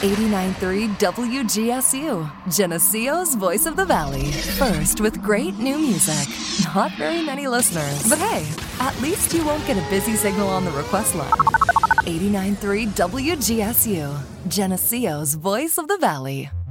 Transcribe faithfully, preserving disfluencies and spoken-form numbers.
eighty-nine point three W G S U, Geneseo's Voice of the Valley. First with great new music. Not very many listeners, but hey, at least you won't get a busy signal on the request line. eighty-nine point three W G S U, Geneseo's Voice of the Valley.